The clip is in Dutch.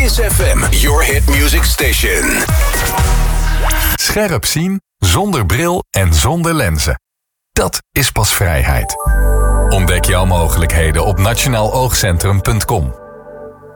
Kiss FM, your hit music station. Scherp zien, zonder bril en zonder lenzen. Dat is pas vrijheid. Ontdek jouw mogelijkheden op nationaaloogcentrum.com.